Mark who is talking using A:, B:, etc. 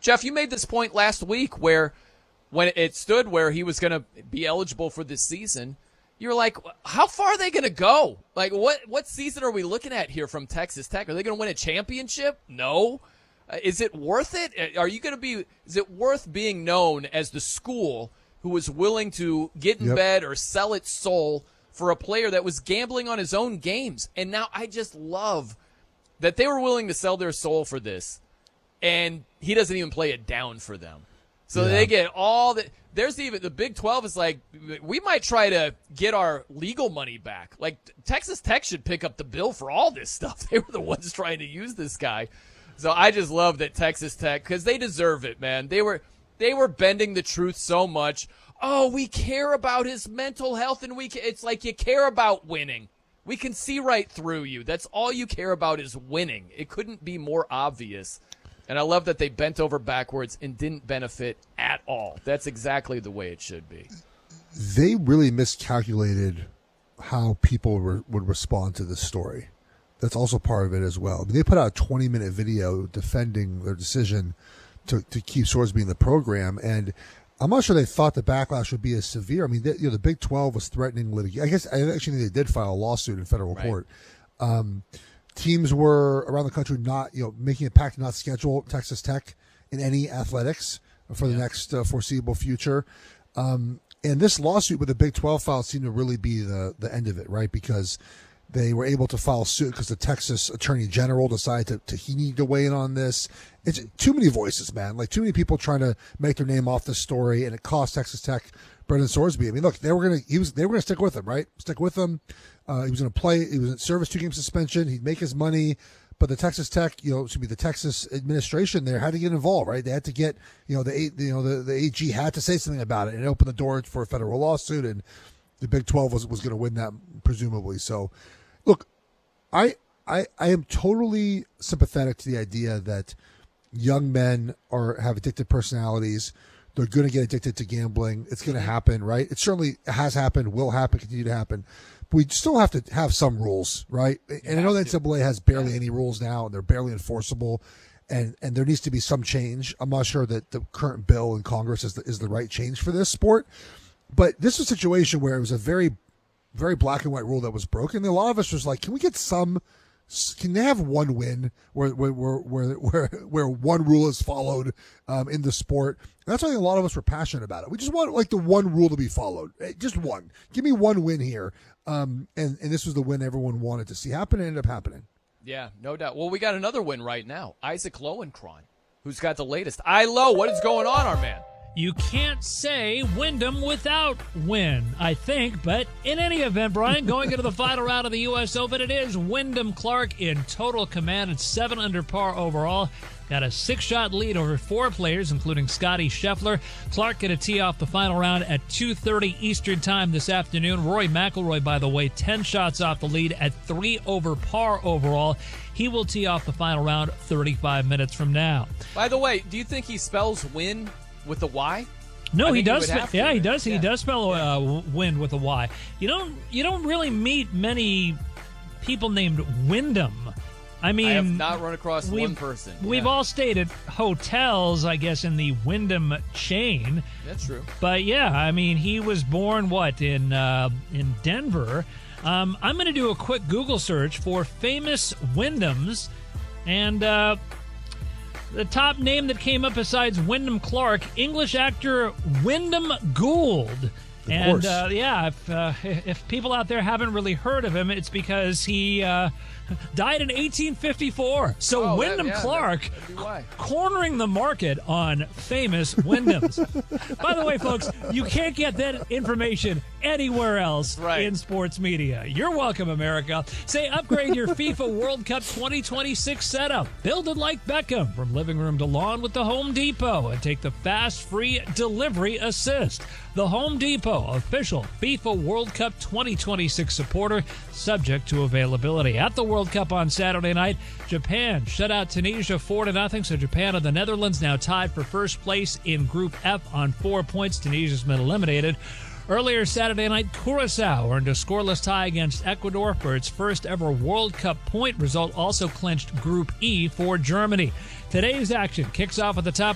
A: Jeff, you made this point last week where when it stood where he was going to be eligible for this season, you were like, how far are they going to go? Like, what season are we looking at here from Texas Tech? Are they going to win a championship? No. Is it worth it? Is it worth being known as the school who was willing to get in bed or sell its soul for a player that was gambling on his own games? And now I just love that they were willing to sell their soul for this, and he doesn't even play it down for them. So they get all the – there's even – the Big 12 is like, we might try to get our legal money back. Like, Texas Tech should pick up the bill for all this stuff. They were the ones trying to use this guy. So I just love that Texas Tech, because they deserve it, man. They were bending the truth so much. Oh, we care about his mental health, and it's like you care about winning. We can see right through you. That's all you care about is winning. It couldn't be more obvious. And I love that they bent over backwards and didn't benefit at all. That's exactly the way it should be.
B: They really miscalculated how people would respond to this story. That's also part of it as well. I mean, they put out a 20-minute video defending their decision to keep Sorsby in the program, and I'm not sure they thought the backlash would be as severe. I mean, the Big 12 was threatening litigation. I guess I actually think they did file a lawsuit in federal court. Teams were around the country not, making a pact to not schedule Texas Tech in any athletics for the next foreseeable future. And this lawsuit with the Big 12 filed seemed to really be the end of it, right? Because they were able to file suit because the Texas Attorney General decided he needed to weigh in on this. It's too many voices, man. Like, too many people trying to make their name off this story, and it cost Texas Tech Brendan Sorsby. I mean, look, they were gonna stick with him, right? Stick with him. He was gonna play. He was in service 2-game suspension. He'd make his money. But the Texas Tech, the Texas administration there had to get involved, right? They had to get, the AG had to say something about it, and it opened the door for a federal lawsuit, and the Big 12 was going to win that presumably. So, look, I am totally sympathetic to the idea that young men have addicted personalities. They're going to get addicted to gambling. It's going to happen, right? It certainly has happened, will happen, continue to happen. But we still have to have some rules, right? And I know that NCAA has barely any rules now, and they're barely enforceable, and there needs to be some change. I'm not sure that the current bill in Congress is the right change for this sport. But this is a situation where it was a very, very black and white rule that was broken. A lot of us was like, can they have one win where one rule is followed in the sport? And that's why a lot of us were passionate about it. We just want like the one rule to be followed. Just one. Give me one win here. And this was the win everyone wanted to see happen, and ended up happening.
A: Yeah, no doubt. Well, we got another win right now. Isaac Lowenkron, who's got the latest. Ilo, what is going on, our man?
C: You can't say Wyndham without win, I think. But in any event, Brian, going into the final round of the U.S. Open, it is Wyndham Clark in total command at 7 under par overall. Got a 6-shot lead over 4 players, including Scotty Scheffler. Clark going to tee off the final round at 2:30 Eastern Time this afternoon. Rory McIlroy, by the way, 10 shots off the lead at 3 over par overall. He will tee off the final round 35 minutes from now.
A: By the way, do you think he spells win with a Y?
C: No, he does. Yeah, he does. He does spell win with a Y. You don't really meet many people named Wyndham. I mean,
A: I have not run across one person.
C: We've all stayed at hotels, I guess, in the Wyndham chain.
A: That's true.
C: But yeah, I mean, he was born in Denver. I'm going to do a quick Google search for famous Wyndhams, and the top name that came up besides Wyndham Clark, English actor Wyndham Gould. And if people out there haven't really heard of him, it's because he died in 1854. So Wyndham Clark cornering the market on famous Wyndhams. By the way, folks, you can't get that information anywhere else in sports media. You're welcome, America. Say, upgrade your FIFA World Cup 2026 setup. Build it like Beckham from living room to lawn with the Home Depot, and take the fast, free delivery assist. The Home Depot, official FIFA World Cup 2026 supporter, subject to availability. At the World Cup on Saturday night, Japan shut out Tunisia 4-0, so Japan and the Netherlands now tied for first place in Group F on 4 points. Tunisia's been eliminated. Earlier Saturday night, Curaçao earned a scoreless tie against Ecuador for its first ever World Cup point. Result also clinched Group E for Germany. Today's action kicks off at the top